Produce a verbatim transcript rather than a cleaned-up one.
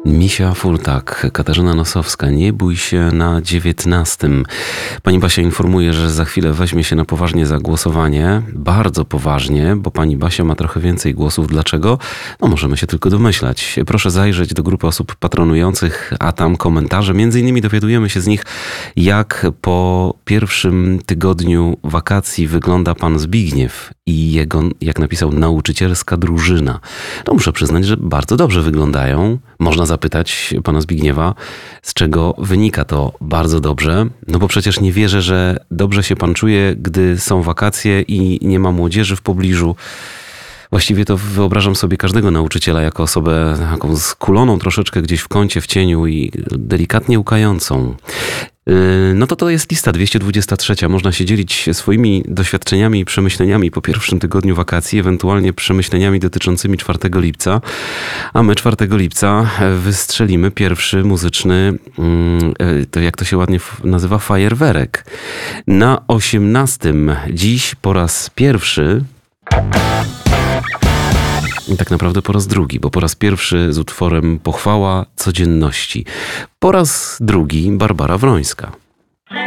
Misia Furtak, Katarzyna Nosowska, nie bój się na dziewiętnastym. Pani Basia informuje, że za chwilę weźmie się na poważnie za głosowanie. Bardzo poważnie, bo pani Basia ma trochę więcej głosów. Dlaczego? No możemy się tylko domyślać. Proszę zajrzeć do grupy osób patronujących, a tam komentarze. Między innymi dowiadujemy się z nich, jak po pierwszym tygodniu wakacji wygląda pan Zbigniew i jego, jak napisał, nauczycielska drużyna. To muszę przyznać, że bardzo dobrze wyglądają. Można zapytać pana Zbigniewa, z czego wynika to bardzo dobrze. No bo przecież nie wierzę, że dobrze się pan czuje, gdy są wakacje i nie ma młodzieży w pobliżu. Właściwie to wyobrażam sobie każdego nauczyciela jako osobę taką skuloną troszeczkę gdzieś w kącie, w cieniu i delikatnie łkającą. No to to jest lista dwieście dwadzieścia trzy. Można się dzielić swoimi doświadczeniami i przemyśleniami po pierwszym tygodniu wakacji, ewentualnie przemyśleniami dotyczącymi czwartego lipca. A my czwartego lipca wystrzelimy pierwszy muzyczny, to jak to się ładnie nazywa, fajerwerek. Na osiemnastym dziś po raz pierwszy... I tak naprawdę po raz drugi, bo po raz pierwszy z utworem Pochwała codzienności. Po raz drugi Barbara Wrońska.